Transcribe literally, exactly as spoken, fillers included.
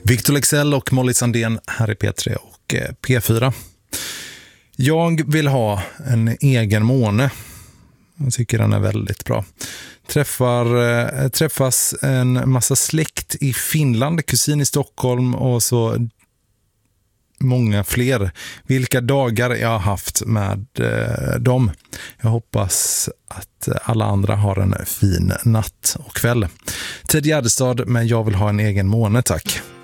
Victor Lexell och Molly Sandén här i P tre och P fyra. Jag vill ha en egen måne. Jag tycker den är väldigt bra. Träffar, träffas en massa släkt i Finland, kusin i Stockholm och så många fler. Vilka dagar jag har haft med eh, dem. Jag hoppas att alla andra har en fin natt och kväll. Ted Gärdestad, men jag vill ha en egen måne, tack.